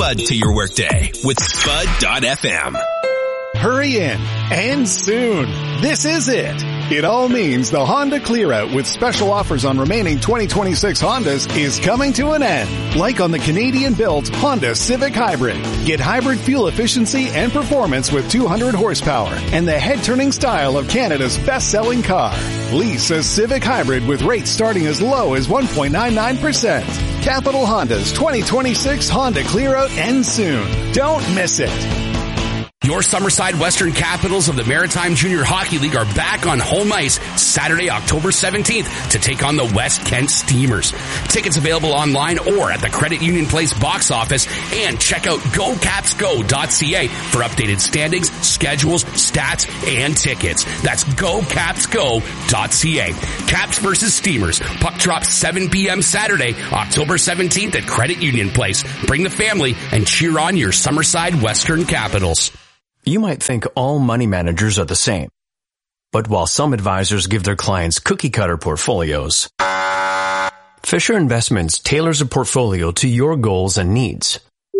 Spud to your workday with Spud.fm. Hurry in, and soon. This is it. It all means the Honda Clear-Out with special offers on remaining 2026 Hondas is coming to an end. Like on the Canadian-built Honda Civic Hybrid. Get hybrid fuel efficiency and performance with 200 horsepower and the head-turning style of Canada's best-selling car. Lease a Civic Hybrid with rates starting as low as 1.99%. Capital Honda's 2026 Honda Clear-Out ends soon. Don't miss it. Your Summerside Western Capitals of the Maritime Junior Hockey League are back on home ice Saturday, October 17th to take on the West Kent Steamers. Tickets available online or at the Credit Union Place box office, and check out GoCapsGo.ca for updated standings, schedules, stats, and tickets. That's GoCapsGo.ca. Caps versus Steamers. Puck drops 7 p.m. Saturday, October 17th at Credit Union Place. Bring the family and cheer on your Summerside Western Capitals. You might think all money managers are the same. But while some advisors give their clients cookie-cutter portfolios, Fisher Investments tailors a portfolio to your goals and needs.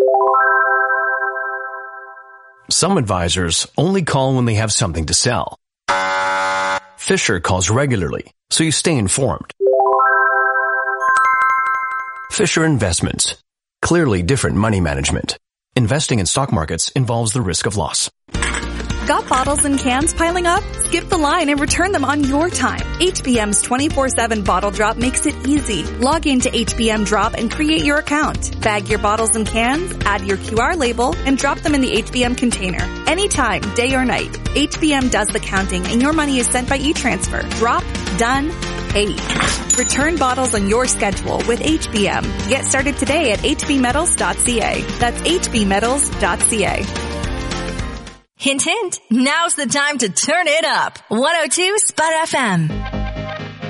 Some advisors only call when they have something to sell. Fisher calls regularly, so you stay informed. Fisher Investments. Clearly different money management. Investing in stock markets involves the risk of loss. Got bottles and cans piling up? Skip the line and return them on your time. HBM's 24/7 bottle drop makes it easy. Log into HBM Drop and create your account. Bag your bottles and cans, add your QR label, and drop them in the HBM container. Anytime, day or night. HBM does the counting and your money is sent by e-transfer. Drop, done, paid. Return bottles on your schedule with HBM. Get started today at hbmetals.ca. That's hbmetals.ca. Hint, hint. Now's the time to turn it up. 102 Spud FM.